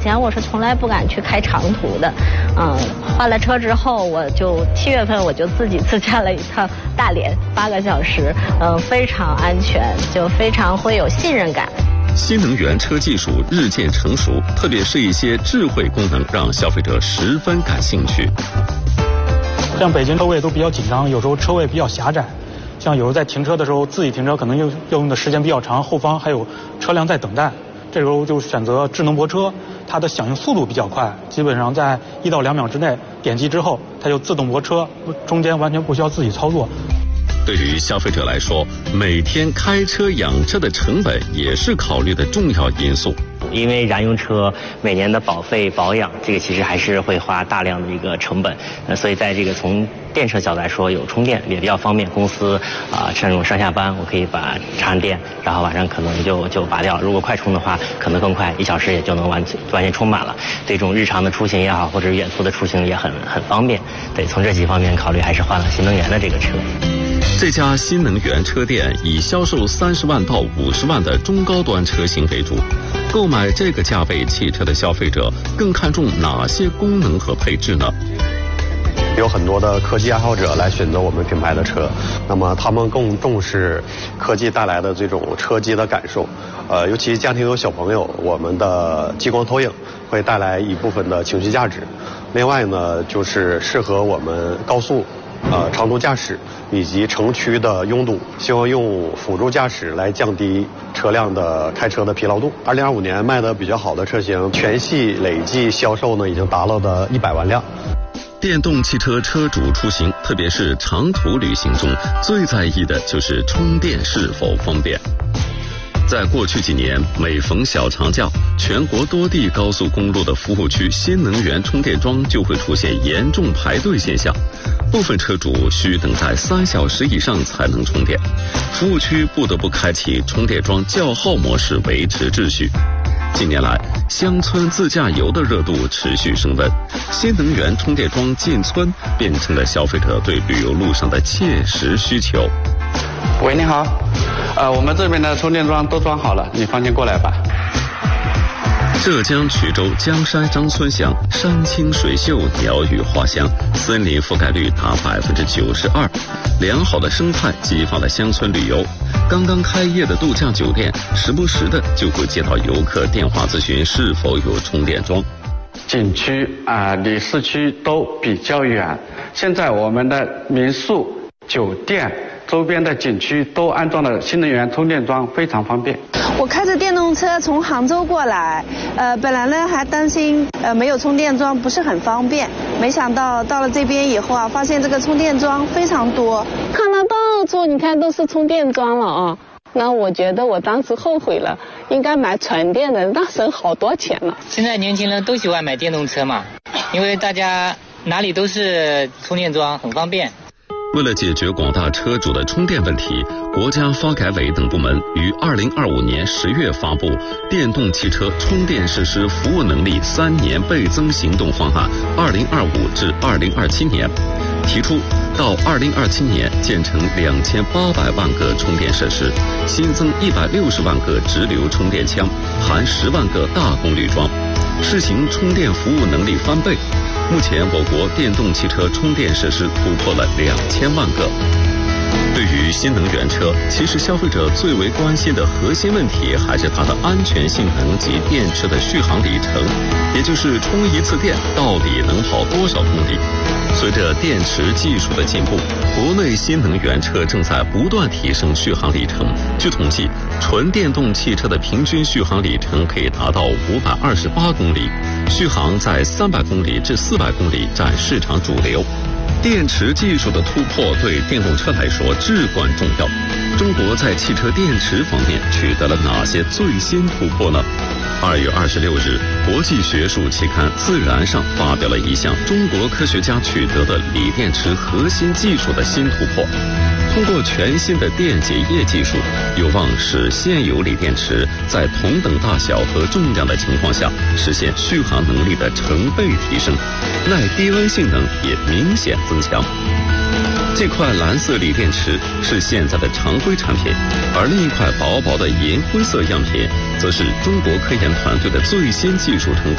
前我是从来不敢去开长途的，换了车之后，我就7月份我就自己自驾了一趟大连8个小时，非常安全，就非常会有信任感。 新能源车技术日渐成熟，特别是一些智慧功能，让消费者十分感兴趣。 像北京车位都比较紧张，有时候车位比较狭窄，像有时候在停车的时候，自己停车可能要用的时间比较长，后方还有车辆在等待，这时候就选择智能泊车，它的响应速度比较快，基本上在1到2秒之内点击之后，它就自动泊车，中间完全不需要自己操作。 对于消费者来说，每天开车养车的成本也是考虑的重要因素。 因为燃油车每年的保费保养，这个其实还是会花大量的一个成本，所以在这个从电车角度来说，有充电也比较方便。公司这种上下班，我可以把插上电，然后晚上可能就拔掉。如果快充的话，可能更快，1小时也就能完全充满了。对这种日常的出行也好，或者远途的出行也很方便。对，从这几方面考虑，还是换了新能源的这个车。 这家新能源车店以销售30万到50万的中高端车型为主。购买这个价位汽车的消费者更看重哪些功能和配置呢？ 有很多的科技爱好者来选择我们品牌的车，那么他们更重视科技带来的这种车机的感受，尤其家庭有小朋友，我们的激光投影会带来一部分的情绪价值。另外呢，就是适合我们高速长途驾驶以及城区的拥堵，希望用辅助驾驶来降低车辆的开车的疲劳度。2025年卖的比较好的车型，全系累计销售呢已经达到了100万辆。 电动汽车车主出行，特别是长途旅行中，最在意的就是充电是否方便。在过去几年，每逢小长假，全国多地高速公路的服务区新能源充电桩就会出现严重排队现象，部分车主需等待3小时以上才能充电，服务区不得不开启充电桩叫号模式维持秩序。近年来，乡村自驾游的热度持续升温，新能源充电桩进村变成了消费者对旅游路上的切实需求。 喂，你好，我们这边的充电桩都装好了，你放心过来吧。 浙江衢州江山张村乡，山清水秀，鸟语花香，森林覆盖率达92%，良好的生态激发了乡村旅游。刚刚开业的度假酒店，时不时的就会接到游客电话咨询是否有充电桩。 景区离市区都比较远，现在我们的民宿、酒店周边的景区都安装了新能源充电桩，非常方便。 我开着电动车从杭州过来，本来呢还担心没有充电桩不是很方便，没想到到了这边以后发现这个充电桩非常多， 看到到处你看都是充电桩了啊。那我觉得我当时后悔了，应该买纯电的，那省好多钱了。 现在年轻人都喜欢买电动车嘛，因为大家哪里都是充电桩，很方便。 为了解决广大车主的充电问题，国家发改委等部门于2025年10月发布《电动汽车充电实施服务能力3年倍增行动方案（2025至2027年），提出到2027年建成2800万个充电设施，新增160万个直流充电枪，含10万个大功率桩，试行充电服务能力翻倍。目前我国电动汽车充电设施突破了2000万个。对于新能源车，其实消费者最为关心的核心问题还是它的安全性能及电池的续航里程，也就是充一次电到底能跑多少公里。随着电池技术的进步，国内新能源车正在不断提升续航里程。据统计，纯电动汽车的平均续航里程可以达到528公里，续航在300公里至400公里占市场主流。电池技术的突破对电动车来说至关重要。中国在汽车电池方面取得了哪些最新突破呢？2月26日，国际学术期刊《自然》上发表了一项中国科学家取得的锂电池核心技术的新突破。通过全新的电解液技术，有望使现有锂电池在同等大小和重量的情况下，实现续航能力的成倍提升，耐低温性能也明显增强。这块蓝色锂电池是现在的常规产品，而另一块薄薄的银灰色样品，则是中国科研团队的最新技术成